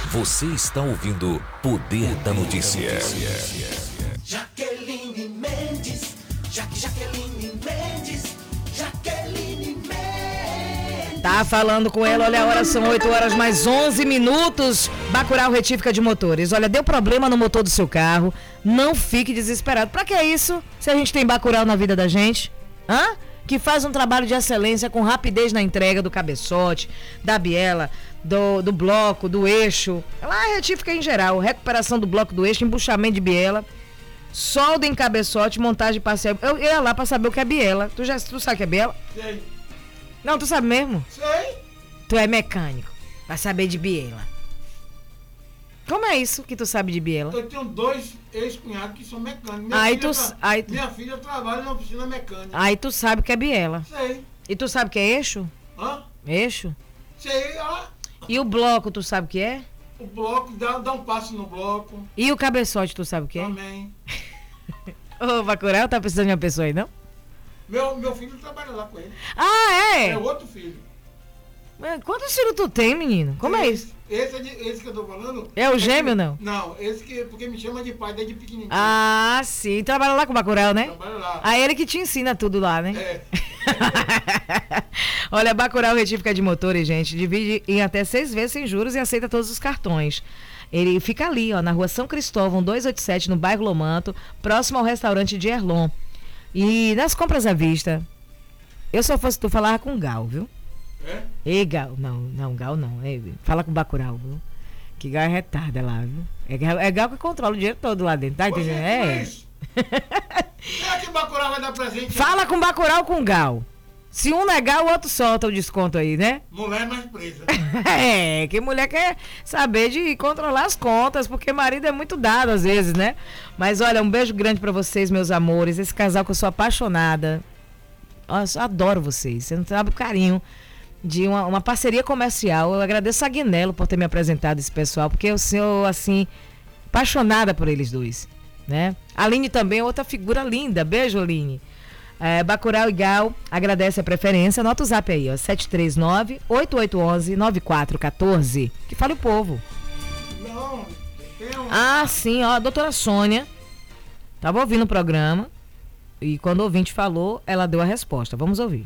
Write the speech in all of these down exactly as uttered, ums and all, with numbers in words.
Você está ouvindo Poder da Notícia. Jaqueline Mendes, Jaque Jaqueline Mendes, Jaqueline Mendes. Tá falando com ela, olha a hora, são oito horas mais onze minutos. Bacurau Retífica de Motores. Olha, deu problema no motor do seu carro, não fique desesperado. Pra que isso, se a gente tem Bacurau na vida da gente? Hã? Que faz um trabalho de excelência com rapidez na entrega do cabeçote, da biela, do, do bloco, do eixo. Lá retífica em geral, recuperação do bloco do eixo, embuchamento de biela, solda em cabeçote, montagem parcial. Eu ia lá pra saber o que é biela. Tu, já, tu sabe o que é biela? Sei. Não, tu sabe mesmo? Sei. Tu é mecânico, vai saber de biela. Como é isso que tu sabe de biela? Eu tenho dois ex-cunhados que são mecânicos. Minha, Aí filha, tu, tra... aí, Minha filha trabalha na oficina mecânica. aí tu sabe o que é biela. Sei. E tu sabe o que é eixo? Hã? Eixo? Sei, ó. E o bloco, tu sabe o que é? O bloco, dá, dá um passo no bloco. E o cabeçote, tu sabe o que é? Também. Ô, Bacurau, tá precisando de uma pessoa aí, não? Meu, meu filho trabalha lá com ele. Ah, é? É outro filho. Mas quantos filhos tu tem, menino? Como é isso? Esse, é de, esse que eu tô falando... É o gêmeo, que, não? Não, esse que... Porque me chama de pai desde pequenininho. Ah, sim. Trabalha lá com o Bacurau, né? Trabalha lá. Ah, ele que te ensina tudo lá, né? É. Olha, Bacurau Retífica de Motores, gente, divide em até seis vezes sem juros e aceita todos os cartões. Ele fica ali, ó, na rua São Cristóvão, duzentos e oitenta e sete, no bairro Lomanto, próximo ao restaurante de Erlon. E nas compras à vista, eu só fosse tu falar com o Gal, viu? É? Ei, Gal, não, não, Gal não. Ei, fala com o Bacurau, viu? Que Gal é retarda lá, viu? É Gal, é Gal que controla o dinheiro todo lá dentro, tá entendendo? É. É que o Bacurau vai dar presente. Fala com o Bacurau com o Gal. Se um negar, o outro solta o desconto aí, né? Mulher mais presa. É, que mulher quer saber de controlar as contas, porque marido é muito dado às vezes, né? Mas olha, um beijo grande pra vocês, meus amores. Esse casal que eu sou apaixonada. Nossa, eu adoro vocês. Você não sabe o carinho de uma, uma parceria comercial. Eu agradeço a Guinelo por ter me apresentado esse pessoal, porque eu sou, assim, apaixonada por eles dois, né? A Aline também é outra figura linda. Beijo, Aline. É, Bacurau e Gal agradece a preferência. Anota o zap aí, ó, sete três nove, oito oito um um, nove quatro um quatro. Que fale o povo. Não, tem um... Ah, sim, ó, a doutora Sônia tava ouvindo o programa e quando o ouvinte falou, ela deu a resposta. Vamos ouvir.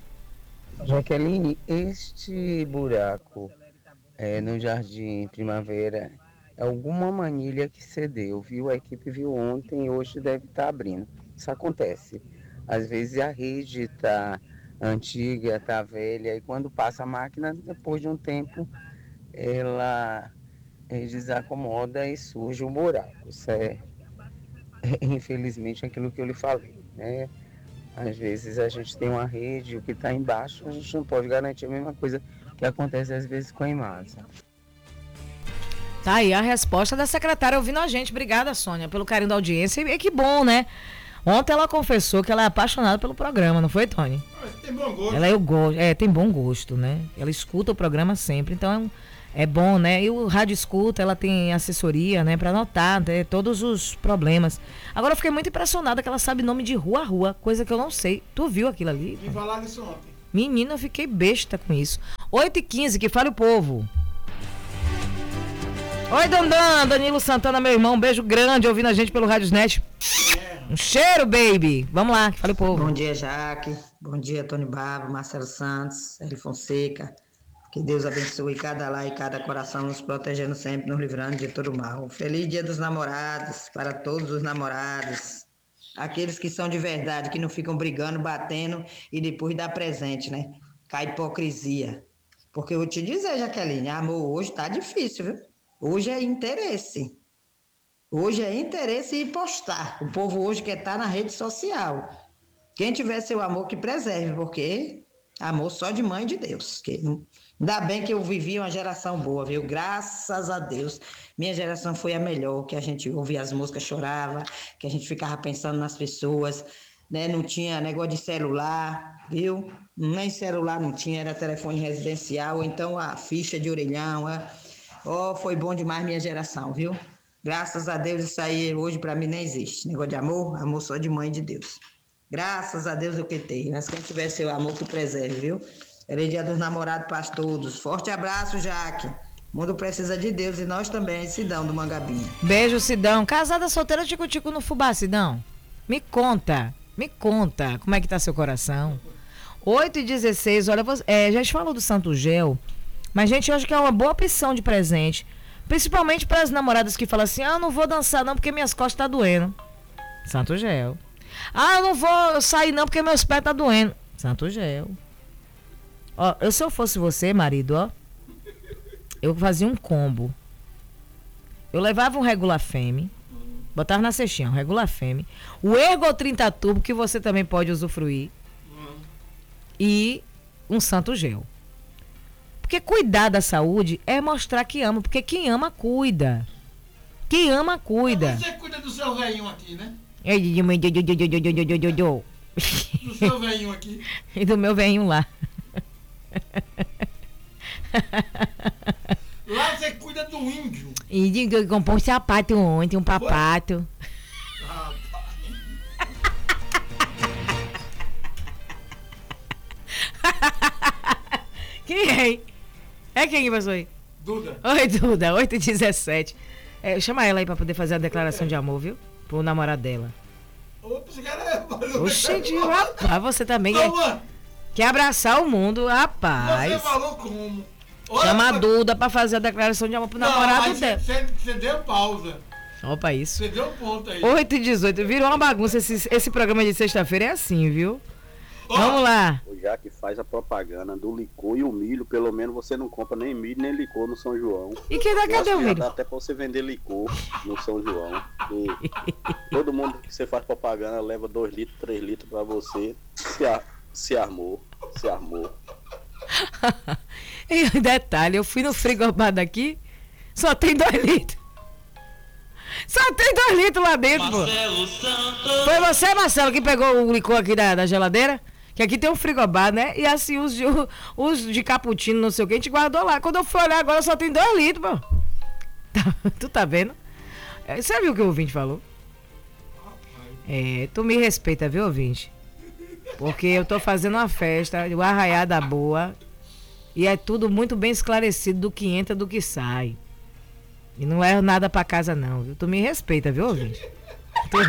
Jaqueline, este buraco é, no Jardim Primavera é alguma manilha que cedeu, viu? A equipe viu ontem e hoje deve estar abrindo. Isso acontece. Às vezes a rede está antiga, está velha, e quando passa a máquina, depois de um tempo, ela desacomoda e surge um buraco. Isso é, é infelizmente, aquilo que eu lhe falei, né? Às vezes a gente tem uma rede, o que está embaixo, a gente não pode garantir a mesma coisa que acontece às vezes com a Imasa. Tá aí a resposta da secretária ouvindo a gente. Obrigada, Sônia, pelo carinho da audiência. E que bom, né? Ontem ela confessou que ela é apaixonada pelo programa, não foi, Tony? Tem bom gosto. Ela é, o go- é, tem bom gosto, né? Ela escuta o programa sempre, então é, um, é bom, né? E o rádio escuta, ela tem assessoria, né? Pra anotar, né, todos os problemas. Agora eu fiquei muito impressionada que ela sabe nome de rua a rua, coisa que eu não sei. Tu viu aquilo ali? Me falaram isso ontem. Menina, eu fiquei besta com isso. oito e quinze, que fale o povo. Oi, Dandan, Danilo Santana, meu irmão, um beijo grande ouvindo a gente pelo Radiosnet. Um cheiro, baby. Vamos lá, que fale o povo. Bom dia, Jaque. Bom dia, Tony Barbo, Marcelo Santos, Eli Fonseca. Que Deus abençoe cada lar e cada coração, nos protegendo sempre, nos livrando de todo mal. Feliz Dia dos Namorados para todos os namorados. Aqueles que são de verdade, que não ficam brigando, batendo e depois dá presente, né? Com a hipocrisia. Porque eu vou te dizer, Jaqueline, amor, hoje tá difícil, viu? Hoje é interesse. Hoje é interesse e postar. O povo hoje quer estar na rede social. Quem tiver seu amor que preserve, porque amor só de mãe de Deus. Que, ainda bem que eu vivi uma geração boa, viu? Graças a Deus. Minha geração foi a melhor, que a gente ouvia as músicas, chorava, que a gente ficava pensando nas pessoas, né? Não tinha negócio de celular, viu? Nem celular não tinha, era telefone residencial, ou então a ficha de orelhão. É... Oh, foi bom demais minha geração, viu? Graças a Deus isso aí hoje pra mim nem existe. Negócio de amor, amor só de mãe de Deus. Graças a Deus eu que tenho. Mas quem tiver seu amor que preserve, viu? Feliz Dia dos Namorados para todos. Forte abraço, Jaque. O mundo precisa de Deus e nós também, Sidão do Mangabinha. Beijo, Sidão. Casada solteira, tico-tico no fubá, Sidão. Me conta, me conta como é que tá seu coração. oito e dezesseis, olha, você, é, a gente falou do Santo Gel, mas gente, eu acho que é uma boa opção de presente. Principalmente para as namoradas que falam assim, ah, eu não vou dançar não porque minhas costas tá doendo. Santo Gel. Ah, eu não vou sair não porque meus pés tá doendo. Santo Gel. Ó, eu, se eu fosse você, marido, ó, eu fazia um combo. Eu levava um Regular Femme, botava na cestinha, um Regular Femme, o Ergo trinta Turbo, que você também pode usufruir, e um Santo Gel. Porque cuidar da saúde é mostrar que ama, porque quem ama, cuida. Quem ama, cuida. Você cuida do seu velhinho aqui, né? Do Do seu velhinho aqui. E do meu velhinho lá. Lá você cuida do índio. E de que comprou um sapato ontem, um papato. Ah, Quem é? É quem que passou aí? Duda. Oi, Duda, oito e dezessete. É, chama ela aí pra poder fazer a declaração de amor, viu? Pro namorado dela. Opa, esse cara é... Oxente, rapaz, você também quer, Toma, quer abraçar o mundo, rapaz. você falou como? Olha, Chama a mas- Duda pra fazer a declaração de amor pro Não, namorado mas dela. Você você deu pausa. Opa, isso. Você deu ponto aí. oito e dezoito, virou uma bagunça. Esse, esse programa de sexta-feira é assim, viu? Ó, Vamos lá. O Jaque faz a propaganda do licor e o milho, pelo menos você não compra nem milho nem licor no São João. E que dá, Eu cadê acho o que já milho? dá até pra você vender licor no São João. E todo mundo que você faz propaganda leva dois litros, três litros pra você. Se, a- se armou, se armou. E um detalhe, eu fui no frigobar daqui, só tem dois litros. Só tem dois litros lá dentro, pô. Foi você, Marcelo, que pegou o licor aqui da, da geladeira? Que aqui tem um frigobar, né? E assim, os de, os de cappuccino, não sei o que, a gente guardou lá. Quando eu fui olhar agora, só tem dois litros, pô. Tu tá vendo? É, você viu o que o ouvinte falou? É, tu me respeita, viu, ouvinte? Porque eu tô fazendo uma festa, o arraiada boa. E é tudo muito bem esclarecido do que entra do que sai. E não é nada pra casa, não, viu? Tu me respeita, viu, ouvinte? Tu...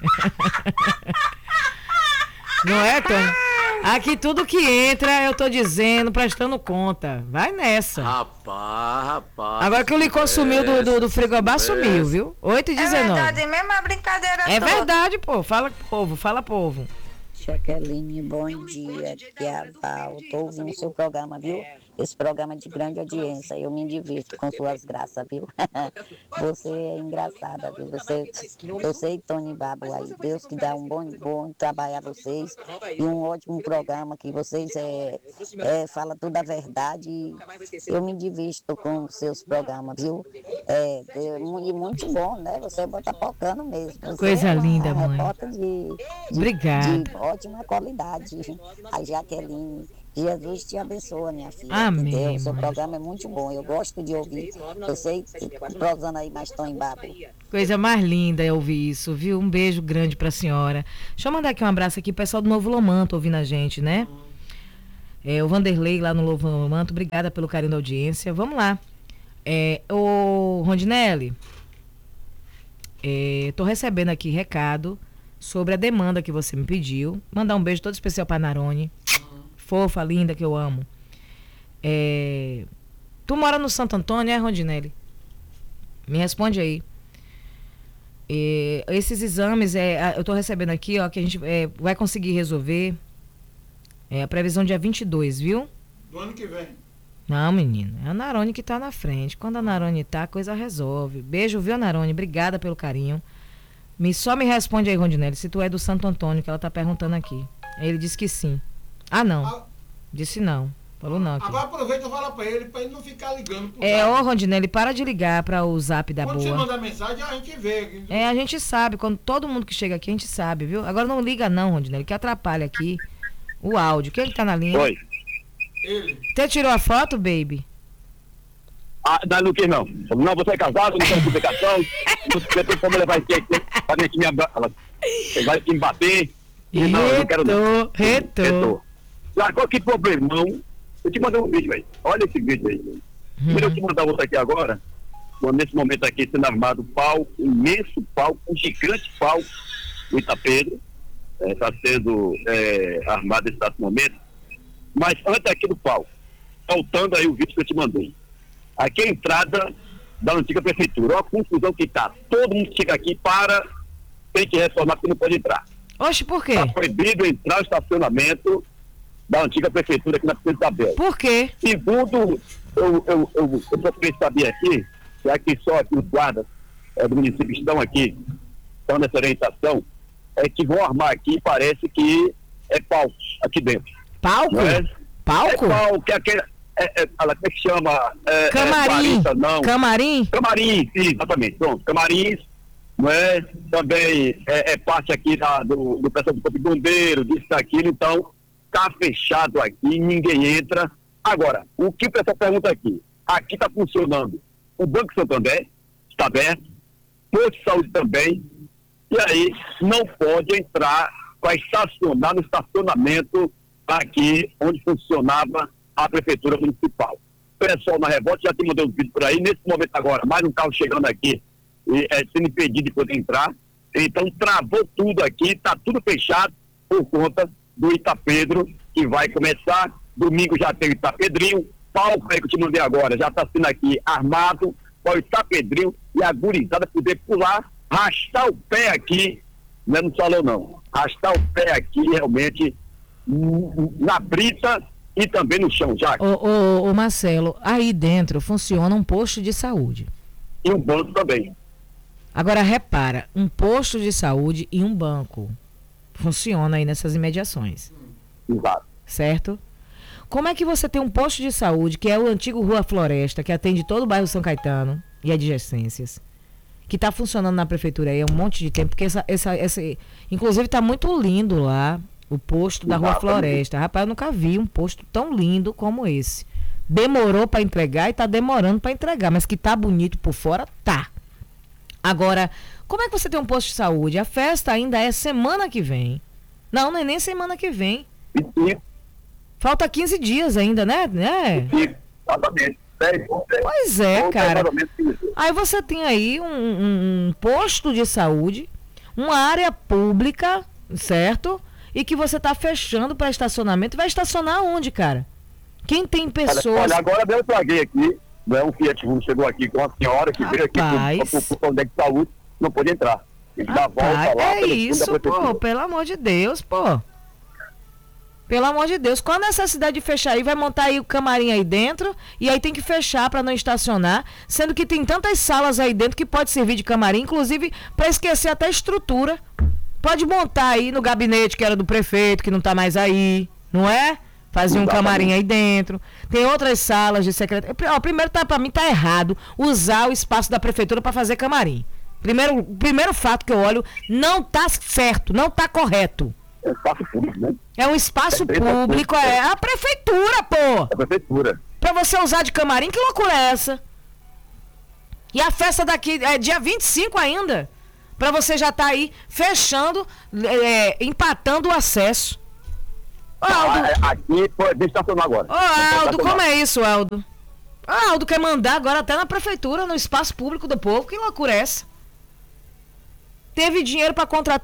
Não é, Tony? Aqui tudo que entra, eu tô dizendo, prestando conta. Vai nessa. Rapaz, rapaz. Agora que o licor sumiu do, do, do frigobar, sumiu, viu? oito e É dezenove. verdade mesmo a brincadeira É toda. verdade, pô. Fala povo, fala povo. Jaqueline, bom dia. Aqui é a Val. Tô ouvindo o seu programa, viu? Esse programa é de grande audiência. Eu me divirto com suas graças, viu? Você é engraçada, viu? Você, eu sei, Tony Babo aí. Deus que dá um bom, bom trabalho a vocês. E um ótimo programa que vocês é, é, falam toda a verdade. Eu me divirto com os seus programas, viu? É, é mu- muito bom, né? Você bota focando mesmo. Você Coisa é uma linda, mãe. repórter de, de, Obrigada. de ótima qualidade. A Jaqueline, Jesus te abençoe, minha filha. Amém, Entendeu? O seu mãe. programa é muito bom. Eu gosto de ouvir. Eu sei que prosando aí mais tão em babo. Coisa mais linda é ouvir isso, viu? Um beijo grande pra senhora. Deixa eu mandar aqui um abraço aqui, pessoal do Novo Lomanto ouvindo a gente, né? É, o Vanderlei lá no Novo Lomanto, obrigada pelo carinho da audiência. Vamos lá. É, ô, Rondinelli, é, tô recebendo aqui recado sobre a demanda que você me pediu. Mandar um beijo todo especial pra Narone. Fofa, linda, que eu amo. É, tu mora no Santo Antônio, é, Rondinelli? Me responde aí. É, esses exames, é, eu tô recebendo aqui, ó, que a gente é, vai conseguir resolver. É a previsão dia vinte e dois, viu? Do ano que vem. Não, menino, é a Narone que tá na frente. Quando a Narone tá, a coisa resolve. Beijo, viu, Narone? Obrigada pelo carinho. Me, só me responde aí, Rondinelli, se tu é do Santo Antônio, que ela tá perguntando aqui. Ele disse que sim. Ah, não. Ah, Disse não. Falou não aqui. agora aproveita e fala pra ele, pra ele não ficar ligando pro É, zap. ô Rondinelli, para de ligar para o zap da Quando você boa. manda mensagem, a gente vê. É, a gente sabe, quando todo mundo que chega aqui, a gente sabe, viu? Agora não liga não, Rondinelli, que atrapalha aqui o áudio. Quem que tá na linha? Oi. Ele. Você tirou a foto, baby? Ah, não, não quis não. Não, você é casado, não tem publicação. Você tem como levar esse aqui pra dentro de minha... ela- Você vai me bater. E não, eu não quero não. Retou, retou. Largou que problemão. Eu te mandei um vídeo aí. Olha esse vídeo aí. Uhum. Eu te mandar outra aqui agora, nesse momento aqui sendo armado palco, imenso palco, um gigante palco, o Itapedro, está é, sendo é, armado nesse exato momento. Mas antes aqui do palco, faltando aí o vídeo que eu te mandei. Aqui é a entrada da antiga prefeitura. Olha a confusão que está. Todo mundo chega aqui para, tem que reformar porque não pode entrar. Oxe, por quê? Está proibido entrar no estacionamento da antiga prefeitura aqui na Presidente Isabel. Por quê? Segundo, eu, eu, eu, eu procurei saber aqui, já que só aqui os guardas é, do município estão aqui, estão nessa orientação, é que vão armar aqui, parece que é palco aqui dentro. Palco? É? Palco? É palco, é aquele, é, é, como é que chama? É, Camarim? É quarenta, não. Camarim? Camarim, sim, exatamente, pronto, camarins, não é? Também é, é parte aqui da, do, do pessoal do Corpo de Bombeiro, disso, daquilo, então, tá fechado aqui, ninguém entra. Agora, o que o pessoal pergunta aqui? Aqui está funcionando o Banco Santander, está aberto, posto de saúde também, e aí não pode entrar para estacionar no estacionamento aqui onde funcionava a Prefeitura Municipal. O pessoal na revolta já te mandou um vídeo por aí, nesse momento agora, mais um carro chegando aqui, e, é, sendo impedido de poder entrar, então travou tudo aqui, está tudo fechado por conta do Itapedro, que vai começar. Domingo já tem o Itapedrinho, palco aí que eu te mandei agora, já está sendo aqui armado, para o Itapedrinho e a gurizada poder pular, arrastar o pé aqui, não é no salão não, arrastar o pé aqui realmente na brita e também no chão, já. Ô, ô, ô Marcelo, aí dentro funciona um posto de saúde. E um banco também. Agora repara, um posto de saúde e um banco funciona aí nessas imediações. Exato. Certo? Como é que você tem um posto de saúde, que é o antigo Rua Floresta, que atende todo o bairro São Caetano e adjacências, que está funcionando na prefeitura aí há um monte de tempo, porque essa, essa, essa inclusive está muito lindo lá, o posto da Rua Floresta. Rapaz, eu nunca vi um posto tão lindo como esse. Demorou para entregar e está demorando para entregar, mas que tá bonito por fora, tá. Agora, como é que você tem um posto de saúde? A festa ainda é semana que vem. Não, não é nem semana que vem. Falta quinze dias ainda, né? né? Exatamente. Pois é, cara. Aí você tem aí um, um, um posto de saúde, uma área pública, certo? E que você tá fechando para estacionamento. Vai estacionar onde, cara? Quem tem pessoas... Olha, agora eu traguei aqui, né? Um Fiat Uno chegou aqui com uma senhora que veio aqui para o de saúde, não pôde entrar. Tem que dar a volta lá. É isso, pô, pelo amor de Deus, pô. Pelo amor de Deus, qual a necessidade de fechar aí? Vai montar aí o camarim aí dentro e aí tem que fechar para não estacionar, sendo que tem tantas salas aí dentro que pode servir de camarim, inclusive para esquecer até a estrutura. Pode montar aí no gabinete que era do prefeito, que não tá mais aí, não é? Fazer um camarim aí dentro. Tem outras salas de secretário. Primeiro, tá, para mim tá errado usar o espaço da prefeitura para fazer camarim. Primeiro, primeiro fato que eu olho, não tá certo, não tá correto. É um espaço público, né? É um espaço é público, é a prefeitura, pô. A prefeitura. Pra você usar de camarim, que loucura é essa? E a festa daqui é dia vinte e cinco ainda. Pra você já tá aí fechando, é, empatando o acesso. Ô, Aldo. Ah, aqui, pode estacionar agora. Ô, Aldo, como é isso, Aldo? Ô, Aldo quer mandar agora até na prefeitura, no espaço público do povo. Que loucura é essa? Teve dinheiro pra contratar